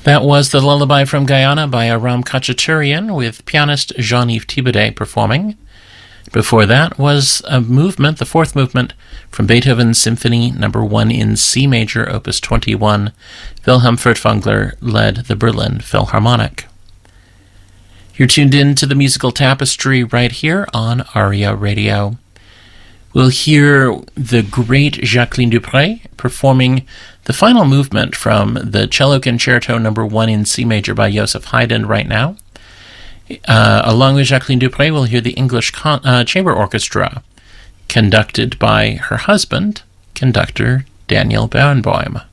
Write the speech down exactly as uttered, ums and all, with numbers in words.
That was the Lullaby from Guyana by Aram Khachaturian with pianist Jean-Yves Thibaudet performing. Before that was a movement, the fourth movement, from Beethoven's Symphony Number one in C major, Opus twenty-one. Wilhelm Furtwängler led the Berlin Philharmonic. You're tuned in to the musical tapestry right here on ARIA Radio. We'll hear the great Jacqueline Dupre performing the final movement from the Cello Concerto Number one in C major by Joseph Haydn right now. Uh, along with Jacqueline Dupre, we'll hear the English Con- uh, Chamber Orchestra, conducted by her husband, conductor Daniel Barenboim.